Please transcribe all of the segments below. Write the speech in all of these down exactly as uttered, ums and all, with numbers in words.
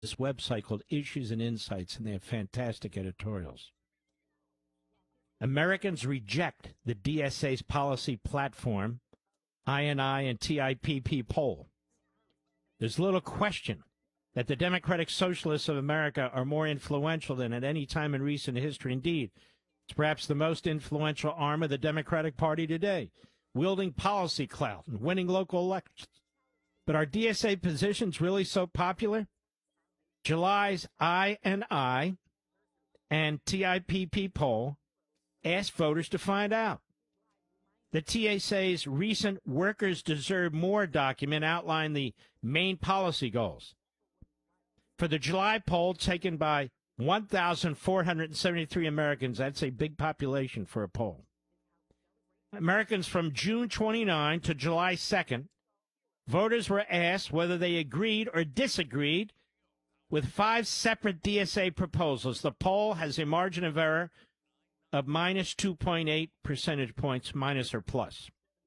this website called Issues and Insights, and they have fantastic editorials. Americans reject the D S A's policy platform, I N I and T I P P poll. There's little question that the Democratic Socialists of America are more influential than at any time in recent history. Indeed, it's perhaps the most influential arm of the Democratic Party today, wielding policy clout and winning local elections. But are D S A positions really so popular? July's I N I and T I P P poll asked voters to find out. The T S A's recent Workers Deserve More document outlined the main policy goals. For the July poll taken by one thousand four hundred seventy-three Americans, that's a big population for a poll. Americans from June twenty-ninth to July second, voters were asked whether they agreed or disagreed with five separate D S A proposals. The poll has a margin of error of minus two point eight percentage points, minus or plus.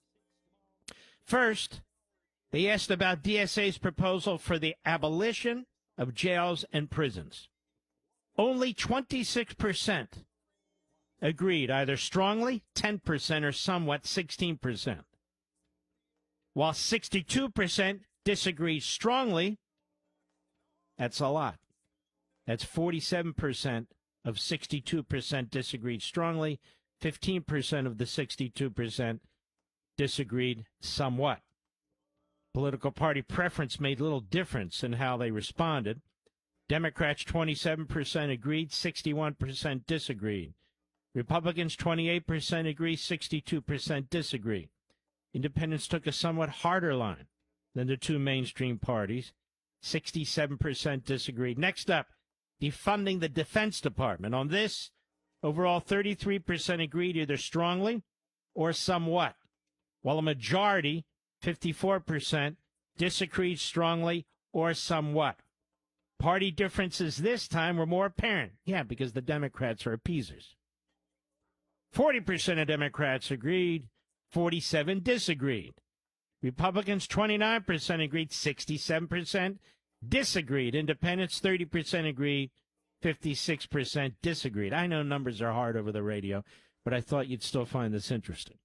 First, they asked about D S A's proposal for the abolition of jails and prisons. Only twenty-six percent agreed, either strongly, ten percent, or somewhat, sixteen percent. While sixty-two percent disagreed strongly, that's a lot. That's forty-seven percent of sixty-two percent disagreed strongly. fifteen percent of the sixty-two percent disagreed somewhat. Political party preference made little difference in how they responded. Democrats twenty-seven percent agreed, sixty-one percent disagreed. Republicans twenty-eight percent agreed, sixty-two percent disagreed. Independents took a somewhat harder line than the two mainstream parties. sixty-seven percent disagreed. Next up, defunding the Defense Department. On this, overall thirty-three percent agreed either strongly or somewhat, while a majority, fifty-four percent, disagreed strongly or somewhat. Party differences this time were more apparent. Yeah, because the Democrats are appeasers. forty percent of Democrats agreed, forty-seven disagreed. Republicans, twenty-nine percent agreed, sixty-seven percent disagreed. Independents, thirty percent agreed, fifty-six percent disagreed. I know numbers are hard over the radio, but I thought you'd still find this interesting.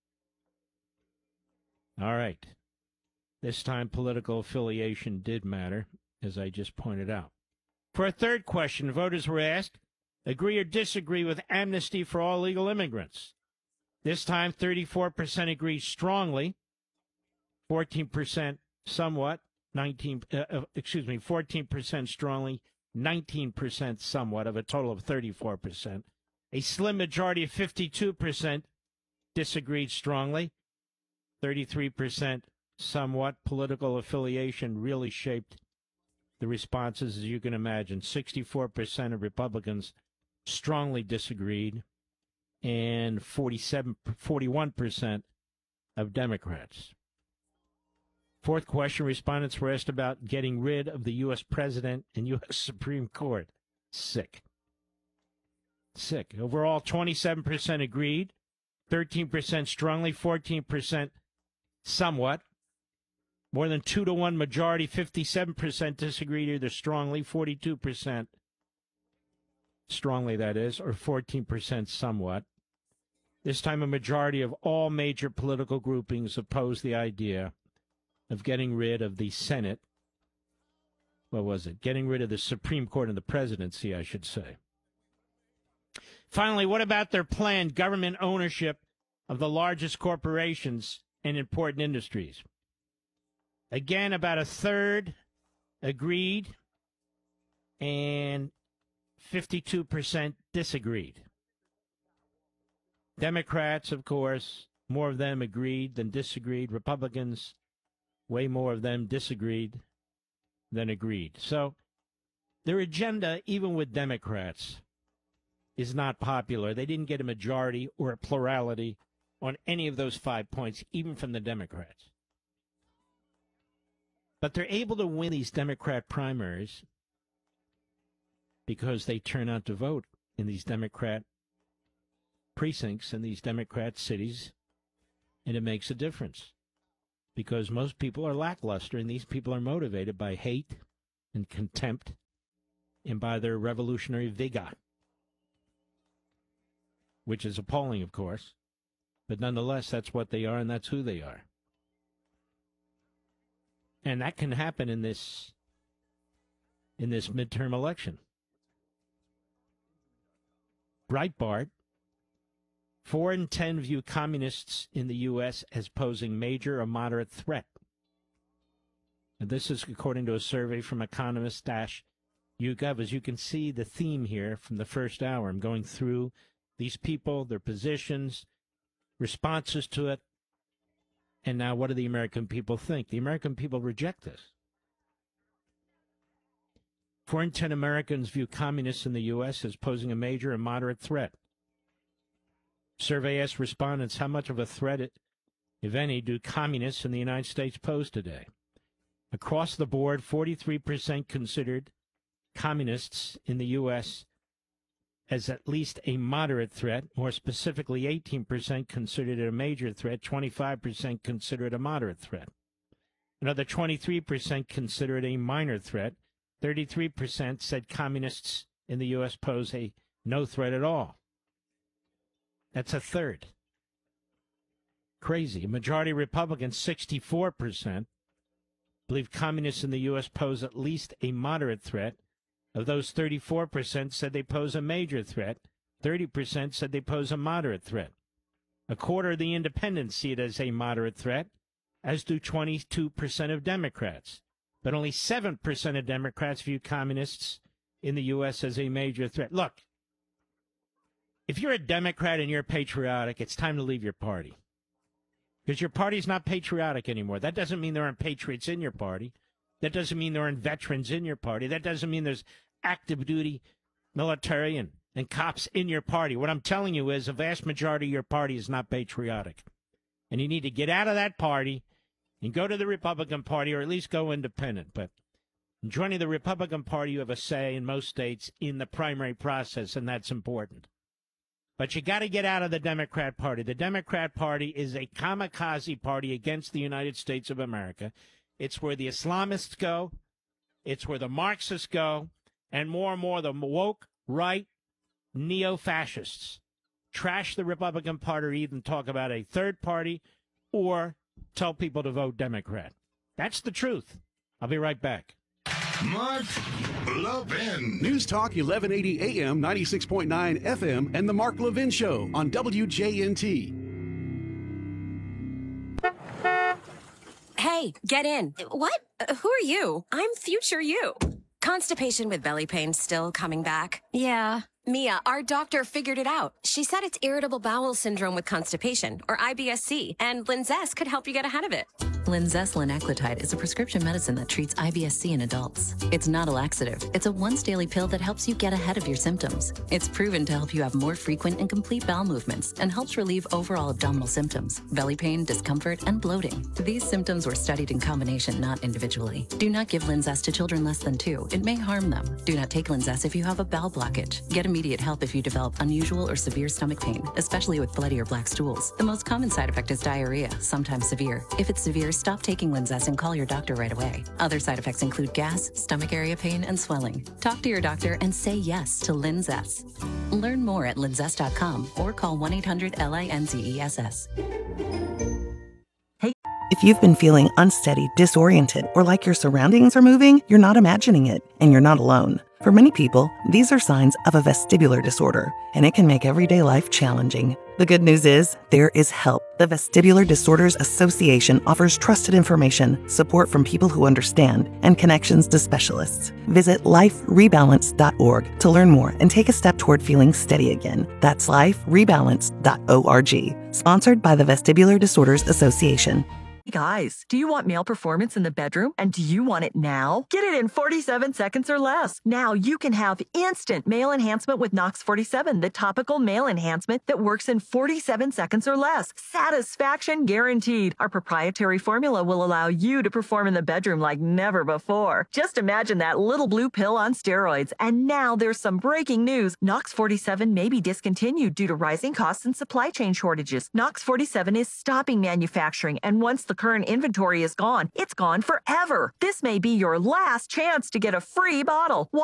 All right. This time, political affiliation did matter, as I just pointed out. For a third question, voters were asked, agree or disagree with amnesty for all illegal immigrants. This time, thirty-four percent agreed strongly, fourteen percent somewhat, nineteen, uh, excuse me, fourteen percent strongly, nineteen percent somewhat, of a total of thirty-four percent. A slim majority of fifty-two percent disagreed strongly, thirty-three percent somewhat. Political affiliation really shaped the responses, as you can imagine. sixty-four percent of Republicans strongly disagreed, and forty-seven, forty-one percent of Democrats. Fourth question, respondents were asked about getting rid of the U S president and U S Supreme Court. Sick. Sick. Overall, twenty-seven percent agreed, thirteen percent strongly, fourteen percent somewhat. More than two to one majority, fifty-seven percent disagreed either strongly, forty-two percent strongly, that is, or fourteen percent somewhat. This time, a majority of all major political groupings opposed the idea of getting rid of the Senate. What was it? Getting rid of the Supreme Court and the presidency, I should say. Finally, what about their planned government ownership of the largest corporations and important industries? Again, about a third agreed and fifty-two percent disagreed. Democrats, of course, more of them agreed than disagreed. Republicans, way more of them disagreed than agreed. So their agenda, even with Democrats, is not popular. They didn't get a majority or a plurality on any of those five points, even from the Democrats. But they're able to win these Democrat primaries because they turn out to vote in these Democrat precincts in these Democrat cities, and it makes a difference because most people are lackluster, and these people are motivated by hate and contempt and by their revolutionary vigor, which is appalling, of course. But nonetheless, that's what they are, and that's who they are. And that can happen in this in this midterm election. Breitbart, four in ten view communists in the U S as posing major or moderate threat. And this is according to a survey from economist dash YouGov. As you can see, the theme here from the first hour, I'm going through these people, their positions, responses to it, and now what do the American people think? The American people reject this. Four in ten Americans view communists in the U S as posing a major and moderate threat. Survey asked respondents how much of a threat, if any, do communists in the United States pose today. Across the board, forty-three percent considered communists in the U S as at least a moderate threat. More specifically, eighteen percent considered it a major threat, twenty-five percent consider it a moderate threat. Another twenty-three percent consider it a minor threat. thirty-three percent said communists in the U S pose a no threat at all. That's a third. Crazy. A majority of Republicans, sixty-four percent, believe communists in the U S pose at least a moderate threat. Of those, thirty-four percent said they pose a major threat. thirty percent said they pose a moderate threat. A quarter of the independents see it as a moderate threat, as do twenty-two percent of Democrats. But only seven percent of Democrats view communists in the U S as a major threat. Look, if you're a Democrat and you're patriotic, it's time to leave your party. Because your party's not patriotic anymore. That doesn't mean there aren't patriots in your party. That doesn't mean there aren't veterans in your party. That doesn't mean there's active duty military and, and cops in your party. What I'm telling you is a vast majority of your party is not patriotic. And you need to get out of that party and go to the Republican Party, or at least go independent. But in joining the Republican Party, you have a say in most states in the primary process, and that's important. But you got to get out of the Democrat Party. The Democrat Party is a kamikaze party against the United States of America. It's where the Islamists go. It's where the Marxists go. And more and more, the woke, right, neo-fascists trash the Republican Party or even talk about a third party or tell people to vote Democrat. That's the truth. I'll be right back. Mark Levin. News Talk eleven eighty A M, ninety-six point nine F M, and The Mark Levin Show on W J N T. Hey, get in. What? Uh, who are you? I'm future you. Constipation with belly pain still coming back? Yeah. Mia, our doctor figured it out. She said it's irritable bowel syndrome with constipation, or I B S C, and Linzess could help you get ahead of it. Linzess linaclotide is a prescription medicine that treats I B S C in adults. It's not a laxative. It's a once-daily pill that helps you get ahead of your symptoms. It's proven to help you have more frequent and complete bowel movements and helps relieve overall abdominal symptoms, belly pain, discomfort, and bloating. These symptoms were studied in combination, not individually. Do not give Linzess to children less than two. It may harm them. Do not take Linzess if you have a bowel blockage. Get immediate help if you develop unusual or severe stomach pain, especially with bloody or black stools. The most common side effect is diarrhea, sometimes severe. If it's severe, stop taking Linzess and call your doctor right away. Other side effects include gas, stomach area pain, and swelling. Talk to your doctor and say yes to Linzess. Learn more at linzess dot com or call one eight hundred L I N Z E S S. If you've been feeling unsteady, disoriented, or like your surroundings are moving, you're not imagining it, and you're not alone. For many people, these are signs of a vestibular disorder, and it can make everyday life challenging. The good news is, there is help. The Vestibular Disorders Association offers trusted information, support from people who understand, and connections to specialists. Visit life rebalance dot org to learn more and take a step toward feeling steady again. That's life rebalance dot org. Sponsored by the Vestibular Disorders Association. Hey guys, do you want male performance in the bedroom? And do you want it now? Get it in forty-seven seconds or less. Now you can have instant male enhancement with Nox forty-seven, the topical male enhancement that works in forty-seven seconds or less. Satisfaction guaranteed. Our proprietary formula will allow you to perform in the bedroom like never before. Just imagine that little blue pill on steroids. And now there's some breaking news. Nox forty-seven may be discontinued due to rising costs and supply chain shortages. Nox forty-seven is stopping manufacturing, and once the current inventory is gone, it's gone forever. This may be your last chance to get a free bottle.